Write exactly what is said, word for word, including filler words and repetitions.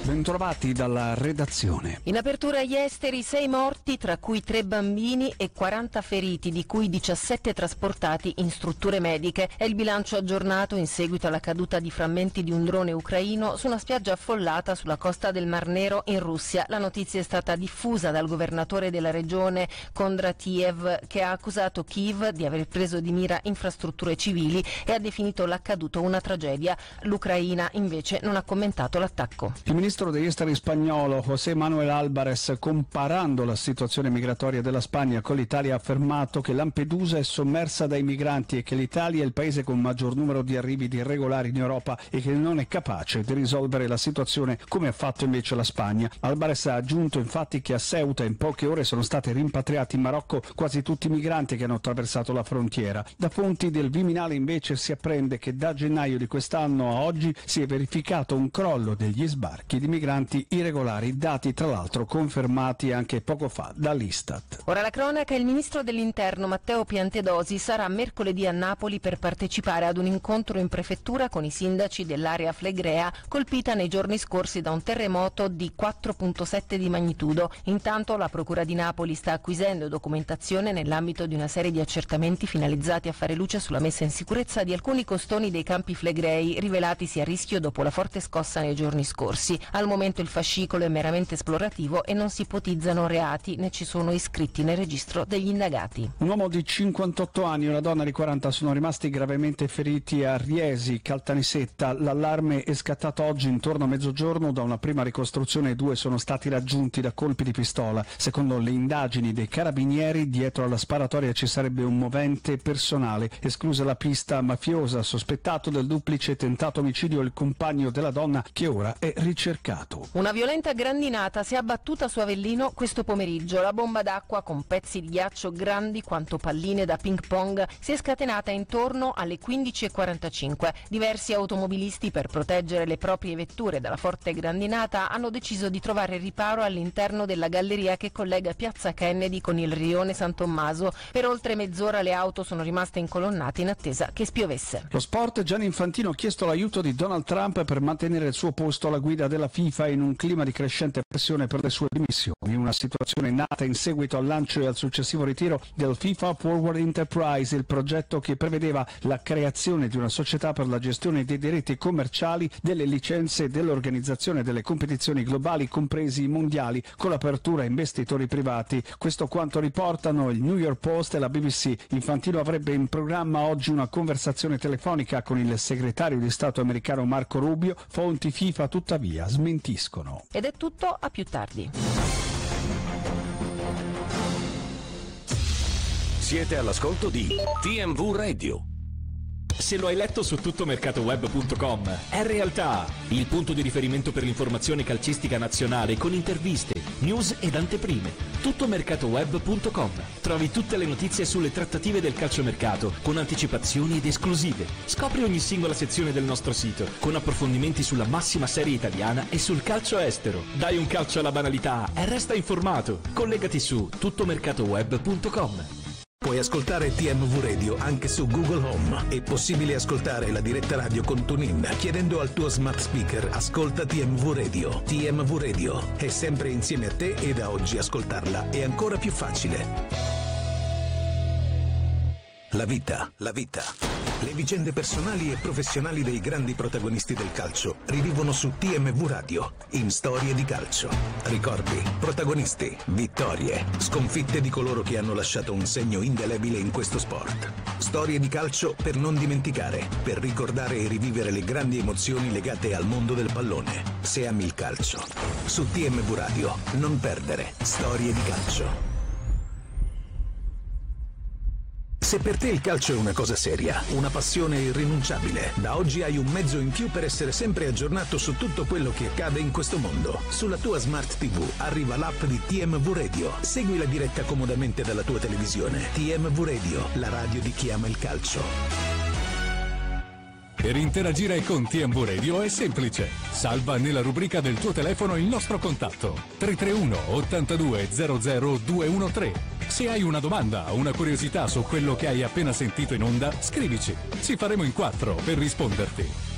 bentrovati dalla redazione. In apertura agli esteri, sei morti, tra cui tre bambini e quaranta feriti, di cui diciassette trasportati in strutture mediche. È il bilancio aggiornato in seguito alla caduta di frammenti di un drone ucraino su una spiaggia affollata sulla costa del Mar Nero in Russia. La notizia è stata diffusa dal governatore della regione Kondratiev, che ha accusato Kiev di aver preso di mira infrastrutture civili e ha definito l'accaduto una tragedia. L'Ucraina invece non ha commentato l'attacco. Il ministro degli esteri spagnolo José Manuel Álvarez, comparando la situazione migratoria della Spagna con l'Italia, ha affermato che Lampedusa è sommersa dai migranti e che l'Italia è il paese con maggior numero di arrivi di irregolari in Europa e che non è capace di risolvere la situazione come ha fatto invece la Spagna. Álvarez ha aggiunto infatti che a Ceuta in poche ore sono stati rimpatriati in Marocco quasi tutti i migranti che hanno attraversato la frontiera. Da fonti del Viminale invece si apprende che da gennaio di quest'anno a oggi si è verificato un crollo degli sbarchi di migranti irregolari, dati tra l'altro confermati anche poco fa dall'Istat. Ora la cronaca. Il ministro dell'Interno Matteo Piantedosi sarà mercoledì a Napoli per partecipare ad un incontro in prefettura con i sindaci dell'area flegrea colpita nei giorni scorsi da un terremoto di quattro virgola sette di magnitudo. Intanto la Procura di Napoli sta acquisendo documentazione nell'ambito di una serie di accertamenti finalizzati a fare luce sulla messa in sicurezza di alcuni costoni dei campi flegrei rivelatisi a rischio dopo la forte scossa nei giorni scorsi. Al momento il fascicolo è meramente esplorativo e non si ipotizzano reati né ci sono iscritti nel registro degli indagati. Un uomo di cinquantotto anni e una donna di quaranta sono rimasti gravemente feriti a Riesi, Caltanissetta. L'allarme è scattato oggi intorno a mezzogiorno. Da una prima ricostruzione due sono stati raggiunti da colpi di pistola. Secondo le indagini dei carabinieri, dietro alla sparatoria ci sarebbe un movente personale. Esclusa la pista mafiosa, sospettato del duplice tentato omicidio il compagno della donna, che ora è ricercato. Una violenta grandinata si è abbattuta su Avellino questo pomeriggio. La bomba d'acqua con pezzi di ghiaccio grandi quanto palline da ping pong si è scatenata intorno alle quindici e quarantacinque. Diversi automobilisti, per proteggere le proprie vetture dalla forte grandinata, hanno deciso di trovare riparo all'interno della galleria che collega Piazza Kennedy con il rione San Tommaso. Per oltre mezz'ora le auto sono rimaste incolonnate in attesa che spiovesse. Lo sport. Gianni Infantino ha chiesto l'aiuto di Donald Trump per mantenere il suo posto alla guida della FIFA in un clima di crescente pressione per le sue dimissioni. Una situazione nata in seguito al lancio e al successivo ritiro del FIFA Forward Enterprise, il progetto che prevedeva la creazione di una società per la gestione dei diritti commerciali delle licenze dell'organizzazione delle competizioni globali, compresi i mondiali, con l'apertura a investitori privati. Questo quanto riportano il New York Post e la B B C. Infantino avrebbe in programma oggi una conversazione telefonica con il segretario di Stato americano Marco Rubio. Fonti FIFA tuttavia smentiscono. Ed è tutto, a più tardi. Siete all'ascolto di T M V Radio. Se lo hai letto su tuttomercatoweb punto com, è realtà, il punto di riferimento per l'informazione calcistica nazionale con interviste, news ed anteprime. tuttomercatoweb punto com. Trovi tutte le notizie sulle trattative del calciomercato con anticipazioni ed esclusive. Scopri ogni singola sezione del nostro sito con approfondimenti sulla massima serie italiana e sul calcio estero. Dai un calcio alla banalità e resta informato. Collegati su tuttomercatoweb punto com. Puoi ascoltare T M V Radio anche su Google Home. È possibile ascoltare la diretta radio con TuneIn chiedendo al tuo smart speaker "Ascolta T M V Radio". T M V Radio è sempre insieme a te e da oggi ascoltarla è ancora più facile. La vita, la vita. Le vicende personali e professionali dei grandi protagonisti del calcio rivivono su T M V Radio in Storie di Calcio. Ricordi, protagonisti, vittorie, sconfitte di coloro che hanno lasciato un segno indelebile in questo sport. Storie di calcio per non dimenticare, per ricordare e rivivere le grandi emozioni legate al mondo del pallone. Se ami il calcio, su T M V Radio non perdere Storie di Calcio. Se per te il calcio è una cosa seria, una passione irrinunciabile, da oggi hai un mezzo in più per essere sempre aggiornato su tutto quello che accade in questo mondo. Sulla tua Smart T V arriva l'app di T M V Radio. Segui la diretta comodamente dalla tua televisione. T M V Radio, la radio di chi ama il calcio. Per interagire con T M V Radio è semplice. Salva nella rubrica del tuo telefono il nostro contatto tre tre uno ottantadue zero zero due uno tre. Se hai una domanda o una curiosità su quello che hai appena sentito in onda, scrivici. Ci faremo in quattro per risponderti.